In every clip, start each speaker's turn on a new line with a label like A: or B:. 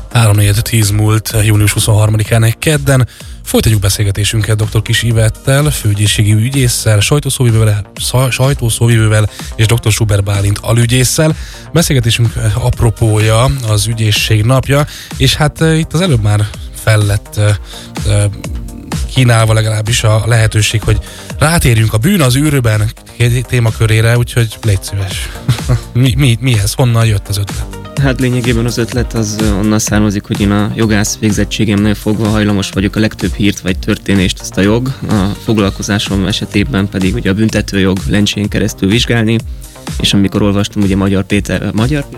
A: 3:10 múlt június 23-án kedden. Folytatjuk beszélgetésünket dr. Kiss Ivettel, főügyészségi ügyésszel, sajtószóvivővel és dr. Schubert Bálint alügyésszel. Beszélgetésünk apropója az ügyészség napja, és hát itt az előbb már fel lett kínálva legalábbis a lehetőség, hogy rátérjünk a bűn az űrben témakörére, úgyhogy légy szíves. Mi ez? Honnan jött az ötlet?
B: Hát lényegében az ötlet az onnan származik, hogy én a jogász végzettségemnél fogva hajlamos vagyok a legtöbb hírt vagy történést azt a jog, a foglalkozásom esetében pedig ugye a büntetőjog lencsén keresztül vizsgálni, és amikor olvastam ugye Magyar Péter?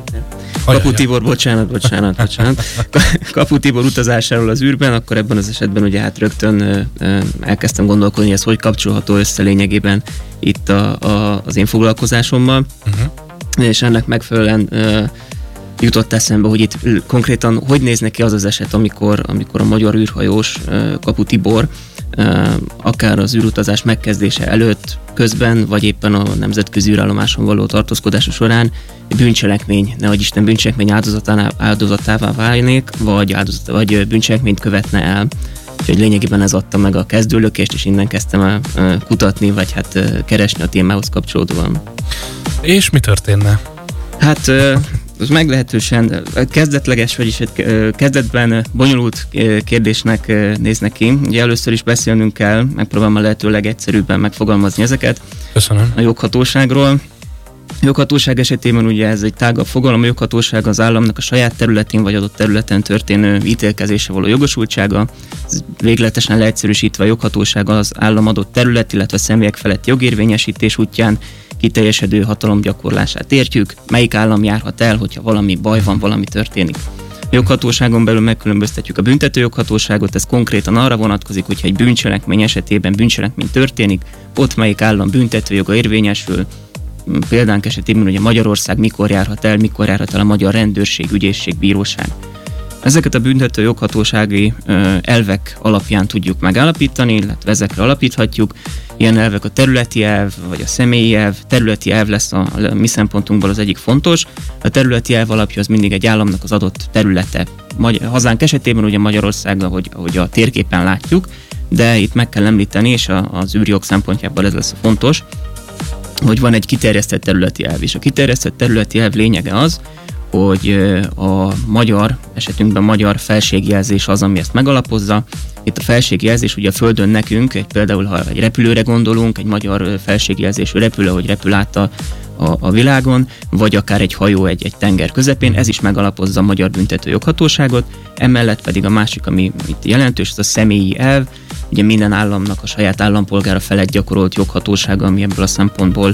B: Kapu Tibor, bocsánat. Kapu Tibor utazásáról az űrben, akkor ebben az esetben ugye hát rögtön elkezdtem gondolkodni, hogy ez hogy kapcsolható össze lényegében itt az én foglalkozásommal, és ennek megfelelően jutott eszembe, hogy itt konkrétan hogy néz neki az az eset, amikor a magyar űrhajós Kapu Tibor akár az űrutazás megkezdése előtt, közben, vagy éppen a nemzetközi űrállomáson való tartózkodása során bűncselekmény, nehogy Isten bűncselekmény áldozatává válnék, vagy bűncselekményt követne el. Úgyhogy lényegében ez adta meg a kezdőlökést, és innen kezdtem el kutatni, vagy hát keresni a témához kapcsolódóan. És
A: mi történne?
B: Hát ez meglehetősen kezdetleges, vagyis egy kezdetben bonyolult kérdésnek néz neki. Ugye először is beszélnünk kell, megpróbálom a lehető legegyszerűbben megfogalmazni ezeket.
A: Köszönöm.
B: A joghatóságról. A joghatóság esetében ugye ez egy tágabb fogalom, a joghatóság az államnak a saját területén vagy adott területen történő ítélkezése való jogosultsága. Végletesen leegyszerűsítve a joghatóság az állam adott terület, illetve személyek feletti jogérvényesítés útján kiteljesedő hatalomgyakorlását értjük, melyik állam járhat el, hogyha valami baj van, valami történik. A joghatóságon belül megkülönböztetjük a büntetőjoghatóságot, ez konkrétan arra vonatkozik, hogyha egy bűncselekmény esetében bűncselekmény történik, ott melyik állam büntetőjoga érvényesül, példánk esetében ugye Magyarország mikor járhat el a magyar rendőrség, ügyészség, bíróság. Ezeket a büntető joghatósági elvek alapján tudjuk megállapítani, illetve ezekre alapíthatjuk. Ilyen elvek a területi elv, vagy a személyi elv. Területi elv lesz a mi szempontunkból az egyik fontos. A területi elv alapja az mindig egy államnak az adott területe. Hazánk esetében ugye Magyarország, ahogy a térképen látjuk, de itt meg kell említeni, és az űrjog szempontjából ez lesz a fontos, hogy van egy kiterjesztett területi elv, és a kiterjesztett területi elv lényege az, hogy a magyar, esetünkben magyar felségjelzés az, ami ezt megalapozza. Itt a felségjelzés ugye a Földön nekünk, például ha egy repülőre gondolunk, egy magyar felségjelzésű repülő, hogy repül át a világon, vagy akár egy hajó egy tenger közepén, ez is megalapozza a magyar büntető joghatóságot. Emellett pedig a másik, ami itt jelentős, az a személyi elv, ugye minden államnak a saját állampolgára felett gyakorolt joghatósága, ami ebből a szempontból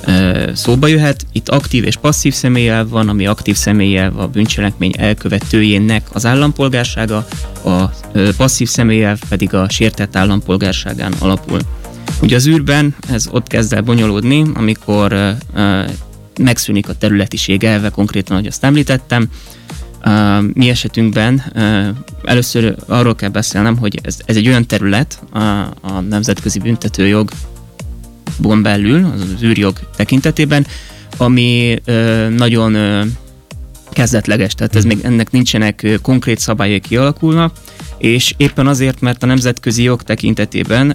B: szóba jöhet. Itt aktív és passzív személyelv van, ami aktív személyelv a bűncselekmény elkövetőjének az állampolgársága, a passzív személyelv pedig a sértett állampolgárságán alapul. Ugye az űrben ez ott kezd el bonyolódni, amikor megszűnik a területiség elve, konkrétan, ahogy azt említettem. Mi esetünkben először arról kell beszélnem, hogy ez egy olyan terület a nemzetközi büntetőjogon belül, az űrjog tekintetében, ami nagyon kezdetleges, tehát ennek nincsenek konkrét szabályai kialakulnak, és éppen azért, mert a nemzetközi jog tekintetében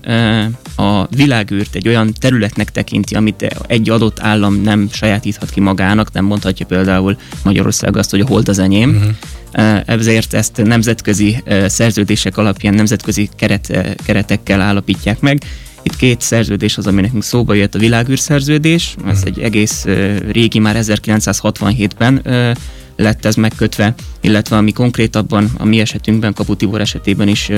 B: a világűrt egy olyan területnek tekinti, amit egy adott állam nem sajátíthat ki magának, nem mondhatja például Magyarország azt, hogy a hold az enyém. Ezért ezt nemzetközi szerződések alapján, nemzetközi keretekkel állapítják meg. Itt két szerződés az, ami nekünk szóba jött, a világűrszerződés, ez egy egész régi, már 1967-ben lett ez megkötve, illetve ami konkrétabban a mi esetünkben, Kapu Tibor esetében is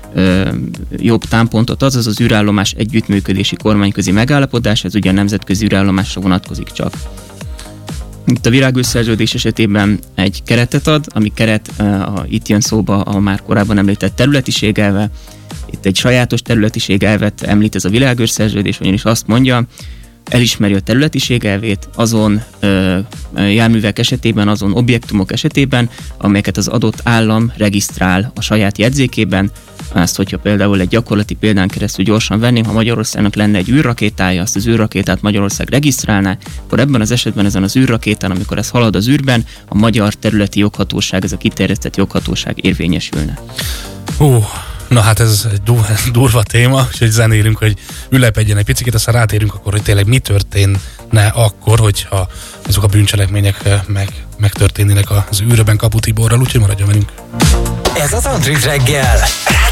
B: jobb támpontot az az űrállomás együttműködési kormányközi megállapodás, ez ugye a nemzetközi űrállomásra vonatkozik csak. Itt a világűrszerződés esetében egy keretet ad, ami keret itt jön szóba a már korábban említett területiség elve. Itt egy sajátos területiség elvet említ ez a világűrszerződés, ugyanis azt mondja, elismeri a területiség elvét azon járművek esetében, azon objektumok esetében, amelyeket az adott állam regisztrál a saját jegyzékében. Azt, hogyha például egy gyakorlati példán keresztül gyorsan venném, ha Magyarországnak lenne egy űrrakétája, azt az űrrakétát Magyarország regisztrálná, akkor ebben az esetben ezen az űrrakétán, amikor ez halad az űrben, a magyar területi joghatóság, ez a kiterjesztett joghatóság érvényesülne.
A: Na hát ez egy durva téma, úgyhogy zenélünk, hogy ülepedjen egy picit, aztán rátérünk akkor, hogy tényleg mi történne akkor, hogyha azok a bűncselekmények megtörténnének az űrben Kapu Tiborral, úgyhogy maradjon velünk.
C: Ez az Antrit reggel.